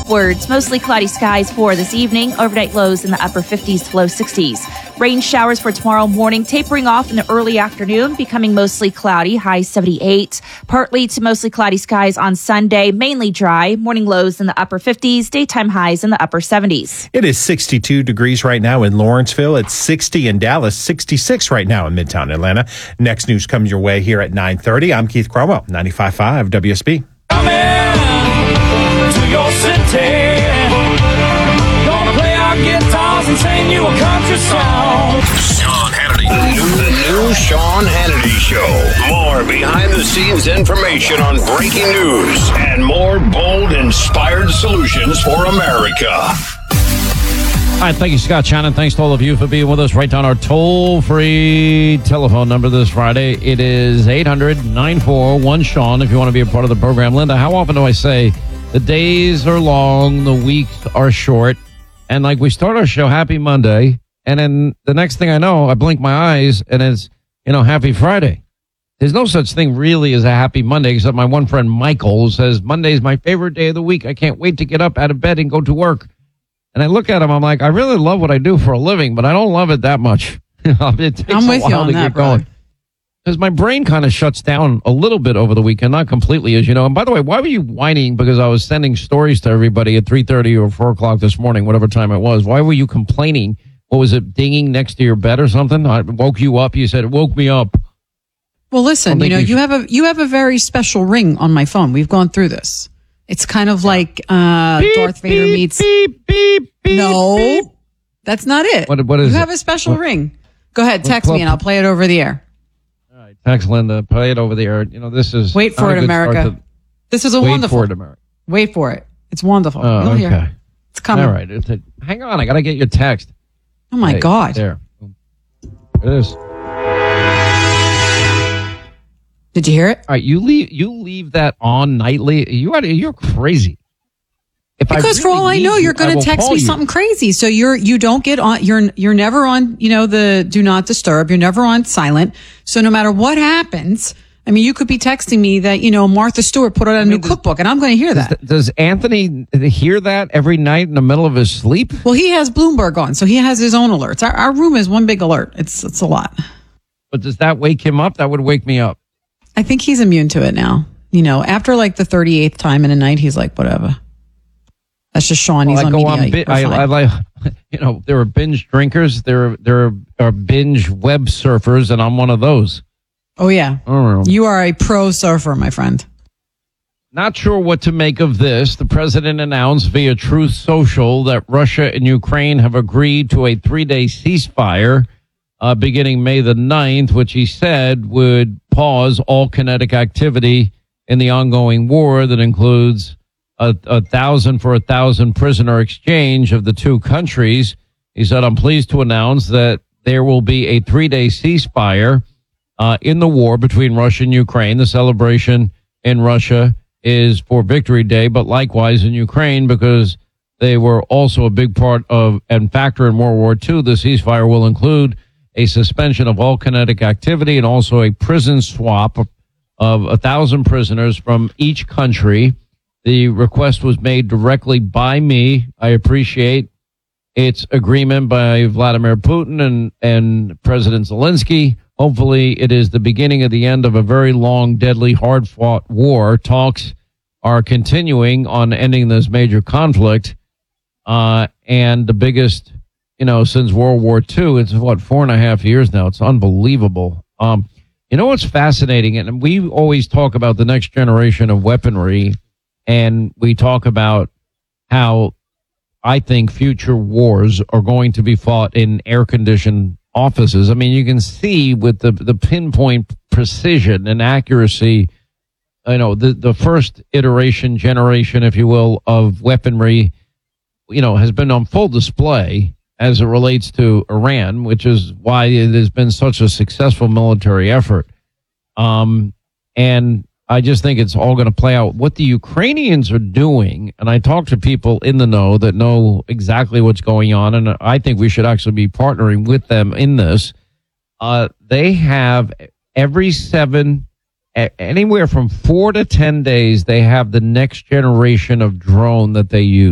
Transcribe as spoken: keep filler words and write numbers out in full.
Words, mostly cloudy skies for this evening. Overnight lows in the upper fifties to low sixties. Rain showers for tomorrow morning, tapering off in the early afternoon, becoming mostly cloudy, high seventy-eight. Partly to mostly cloudy skies on Sunday, mainly dry. Morning lows in the upper fifties, daytime highs in the upper seventies. It is sixty-two degrees right now in Lawrenceville. It's sixty in Dallas, sixty-six right now in Midtown Atlanta. Next news comes your way here at nine thirty. I'm Keith Cromwell, ninety-five point five W S B. Come in to your city. Gonna play our guitars and sing you a country song. Sean Hannity. The new, the new Sean Hannity Show. More behind-the-scenes information on breaking news and more bold, inspired solutions for America. All right, thank you, Scott Shannon. Thanks to all of you for being with us. Write down our toll-free telephone number this Friday. It is eight hundred, nine four one, Sean if you want to be a part of the program. Linda, how often do I say the days are long, the weeks are short, and like we start our show, happy Monday, and then the next thing I know, I blink my eyes, and it's, you know, happy Friday. There's no such thing really as a happy Monday, except my one friend Michael, who says, Monday is my favorite day of the week. I can't wait to get up out of bed and go to work. And I look at him, I'm like, I really love what I do for a living, but I don't love it that much. It takes I'm with a while you on to that, get going. Because my brain kind of shuts down a little bit over the weekend, not completely, as you know. And by the way, why were you whining? Because I was sending stories to everybody at three thirty or four o'clock this morning, whatever time it was. Why were you complaining? What was it, dinging next to your bed or something? I woke you up. You said it woke me up. Well, listen, you know, you you have a you have a very special ring on my phone. We've gone through this. It's kind of like uh, Beep, Darth Vader beep, meets. Beep, beep, beep, no, beep. that's not it. What- what is you it? have a special What- ring. Go ahead, text club- me and I'll play it over the air. All right, text Linda, play it over the air. You know, this is Wait for not a it, good start America. to- This is a Wait wonderful. for it, America. Wait for it. It's wonderful. Oh, You'll hear. okay. It's coming. All right. It's a, hang on. I got to get your text. Oh my Hey, God. There. It is. Did you hear it? All right. You leave, you leave that on nightly. You are, you're crazy. If Because for really all I need know, you, you're going I to will text call me you. something crazy. So you're you don't get on. You're you're never on. You know, the do not disturb. You're never on silent. So no matter what happens, I mean, you could be texting me that you know Martha Stewart put out a mean, new does- cookbook, and I'm going to hear Does, that. does Anthony hear that every night in the middle of his sleep? Well, he has Bloomberg on, so he has his own alerts. Our, our room is one big alert. It's it's a lot. But does that wake him up? That would wake me up. I think he's immune to it now. You know, after like the thirty-eighth time in a night, he's like, whatever. That's just Sean. He's Well, I on go media. on. Bi- We're I, fine. I like, you know, there are binge drinkers. There, there are binge web surfers, and I'm one of those. oh yeah, I don't know. you are a pro surfer, my friend. Not sure what to make of this. The president announced via Truth Social that Russia and Ukraine have agreed to a three-day ceasefire uh, beginning May the ninth, which he said would pause all kinetic activity in the ongoing war that includes a, a thousand for a thousand prisoner exchange of the two countries. He said, I'm pleased to announce that there will be a three-day ceasefire uh, in the war between Russia and Ukraine. The celebration in Russia is for Victory Day, but likewise in Ukraine, because they were also a big part of and factor in World War Two. The ceasefire will include a suspension of all kinetic activity and also a prison swap of, of a thousand prisoners from each country. The request was made directly by me. I appreciate its agreement by Vladimir Putin and, and President Zelensky. Hopefully it is the beginning of the end of a very long, deadly, hard-fought war. Talks are continuing on ending this major conflict. Uh, and the biggest, you know, since World War Two, it's what, four and a half years now. It's unbelievable. Um, you know what's fascinating? And we always talk about the next generation of weaponry, and we talk about how I think future wars are going to be fought in air-conditioned offices. I mean, you can see with the, the pinpoint precision and accuracy, you know, the, the first iteration, generation, if you will, of weaponry, you know, has been on full display as it relates to Iran, which is why it has been such a successful military effort. Um, and I just think it's all going to play out. What the Ukrainians are doing, and I talk to people in the know that know exactly what's going on, and I think we should actually be partnering with them in this. Uh, they have every seven, anywhere from four to ten days, they have the next generation of drone that they use.